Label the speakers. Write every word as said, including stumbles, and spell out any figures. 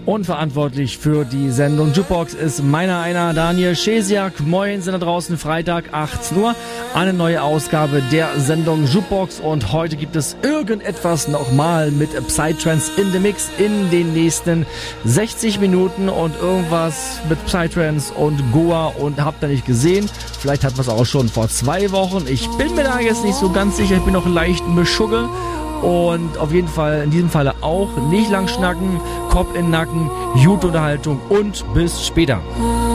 Speaker 1: Und verantwortlich für die Sendung Jukebox ist meiner einer Daniel Schesiak. Moin, sind da draußen, Freitag, achtzehn Uhr. Eine neue Ausgabe der Sendung Jukebox. Und heute gibt es irgendetwas nochmal mit Psytrance in the Mix in den nächsten sechzig Minuten. Und irgendwas mit Psytrance und Goa. Und habt ihr nicht gesehen? Vielleicht hat man es auch schon vor zwei Wochen. Ich bin mir da jetzt nicht so ganz sicher. Ich bin noch leicht Mischugge. Und auf jeden Fall in diesem Falle auch nicht lang schnacken, Kopf in den Nacken, gute Unterhaltung und bis später.